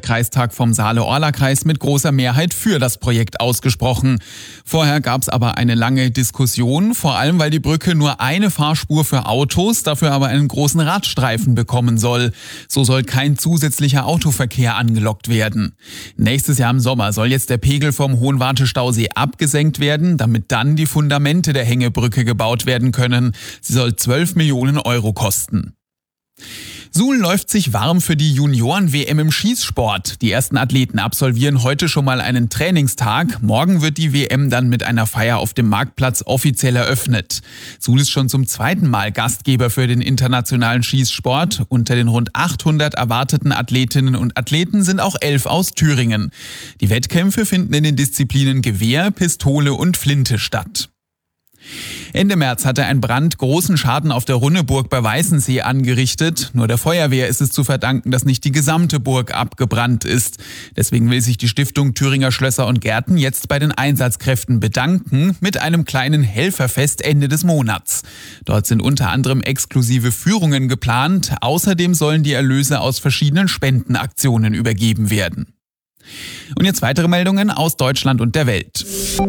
Kreistag vom Saale-Orla-Kreis mit großer Mehrheit für das Projekt ausgesprochen. Vorher gab es aber eine lange Diskussion, vor allem weil die Brücke nur eine Fahrspur für Autos, dafür aber einen großen Radstreifen bekommen soll. So soll kein zusätzlicher Autoverkehr angelockt werden. Nächstes Jahr im Sommer soll jetzt der Pegel vom Hohenwarte-Stausee abgesenkt werden, damit dann die Fundamente der Hängebrücke gebaut werden können. Sie soll 12 Millionen Euro kosten. Suhl läuft sich warm für die Junioren-WM im Schießsport. Die ersten Athleten absolvieren heute schon mal einen Trainingstag. Morgen wird die WM dann mit einer Feier auf dem Marktplatz offiziell eröffnet. Suhl ist schon zum zweiten Mal Gastgeber für den internationalen Schießsport. Unter den rund 800 erwarteten Athletinnen und Athleten sind auch 11 aus Thüringen. Die Wettkämpfe finden in den Disziplinen Gewehr, Pistole und Flinte statt. Ende März hatte ein Brand großen Schaden auf der Runneburg bei Weißensee angerichtet. Nur der Feuerwehr ist es zu verdanken, dass nicht die gesamte Burg abgebrannt ist. Deswegen will sich die Stiftung Thüringer Schlösser und Gärten jetzt bei den Einsatzkräften bedanken mit einem kleinen Helferfest Ende des Monats. Dort sind unter anderem exklusive Führungen geplant. Außerdem sollen die Erlöse aus verschiedenen Spendenaktionen übergeben werden. Und jetzt weitere Meldungen aus Deutschland und der Welt.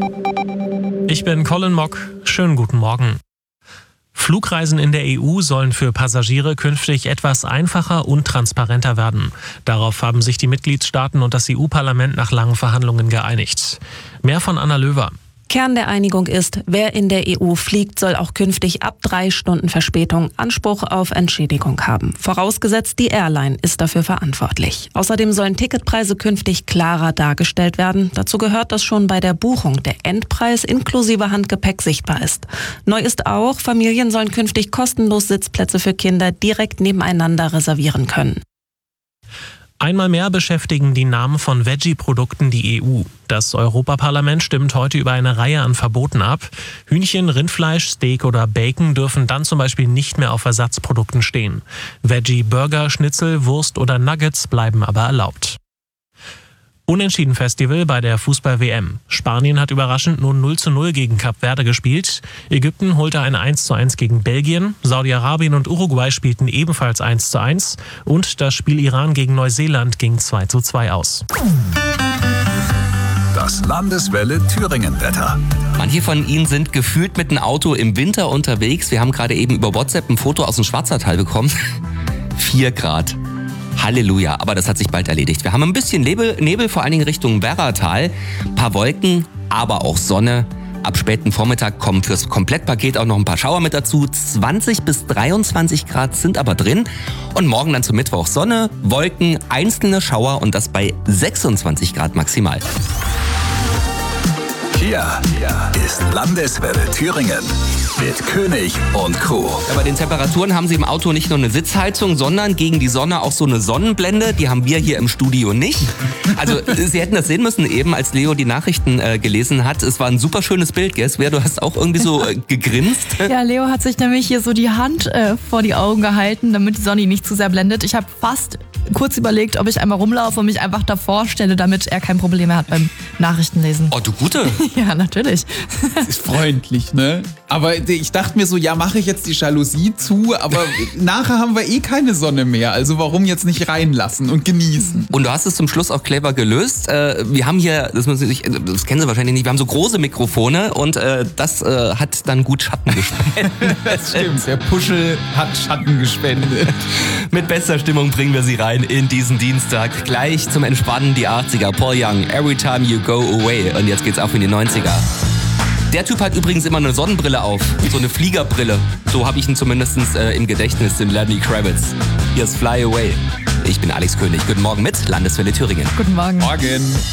Ich bin Colin Mock. Schönen guten Morgen. Flugreisen in der EU sollen für Passagiere künftig etwas einfacher und transparenter werden. Darauf haben sich die Mitgliedstaaten und das EU-Parlament nach langen Verhandlungen geeinigt. Mehr von Anna Löwer. Kern der Einigung ist, wer in der EU fliegt, soll auch künftig ab 3 Stunden Verspätung Anspruch auf Entschädigung haben. Vorausgesetzt, die Airline ist dafür verantwortlich. Außerdem sollen Ticketpreise künftig klarer dargestellt werden. Dazu gehört, dass schon bei der Buchung der Endpreis inklusive Handgepäck sichtbar ist. Neu ist auch, Familien sollen künftig kostenlos Sitzplätze für Kinder direkt nebeneinander reservieren können. Einmal mehr beschäftigen die Namen von Veggie-Produkten die EU. Das Europaparlament stimmt heute über eine Reihe an Verboten ab. Hühnchen, Rindfleisch, Steak oder Bacon dürfen dann zum Beispiel nicht mehr auf Ersatzprodukten stehen. Veggie-Burger, Schnitzel, Wurst oder Nuggets bleiben aber erlaubt. Unentschieden-Festival bei der Fußball-WM. Spanien hat überraschend nur 0:0 gegen Kap Verde gespielt. Ägypten holte ein 1:1 gegen Belgien. Saudi-Arabien und Uruguay spielten ebenfalls 1:1. Und das Spiel Iran gegen Neuseeland ging 2:2 aus. Das Landeswelle Thüringen-Wetter. Manche von Ihnen sind gefühlt mit dem Auto im Winter unterwegs. Wir haben gerade eben über WhatsApp ein Foto aus dem Schwarzwaldtal bekommen. 4 Grad. Halleluja, aber das hat sich bald erledigt. Wir haben ein bisschen Nebel, vor allen Dingen Richtung Werratal. Ein paar Wolken, aber auch Sonne. Ab späten Vormittag kommen fürs Komplettpaket auch noch ein paar Schauer mit dazu. 20 bis 23 Grad sind aber drin. Und morgen dann zum Mittwoch Sonne, Wolken, einzelne Schauer und das bei 26 Grad maximal. Hier ist Landeswelle Thüringen mit König und Crew. Ja, bei den Temperaturen haben Sie im Auto nicht nur eine Sitzheizung, sondern gegen die Sonne auch so eine Sonnenblende. Die haben wir hier im Studio nicht. Also Sie hätten das sehen müssen eben, als Leo die Nachrichten gelesen hat. Es war ein super schönes Bild, gell? Svea, du hast auch irgendwie so gegrinst. Ja, Leo hat sich nämlich hier so die Hand vor die Augen gehalten, damit die Sonne ihn nicht zu sehr blendet. Ich habe fast kurz überlegt, ob ich einmal rumlaufe und mich einfach davor stelle, damit er kein Problem mehr hat beim Nachrichtenlesen. Oh, du Gute. Ja, natürlich. Das ist freundlich, ne? Aber ich dachte mir so, ja, mache ich jetzt die Jalousie zu, aber nachher haben wir eh keine Sonne mehr. Also warum jetzt nicht reinlassen und genießen? Und du hast es zum Schluss auch clever gelöst. Wir haben hier, das kennen Sie wahrscheinlich nicht, wir haben so große Mikrofone und das hat dann gut Schatten gespendet. Das stimmt, der Puschel hat Schatten gespendet. Mit bester Stimmung bringen wir Sie rein in diesen Dienstag. Gleich zum Entspannen die 80er. Paul Young, Every Time You Go Away. Und jetzt geht's auch in die 90er. Der Typ hat übrigens immer eine Sonnenbrille auf. So eine Fliegerbrille. So habe ich ihn zumindest im Gedächtnis, den Lenny Kravitz. Hier ist Fly Away. Ich bin Alex König. Guten Morgen mit Landeswelle Thüringen. Guten Morgen. Morgen.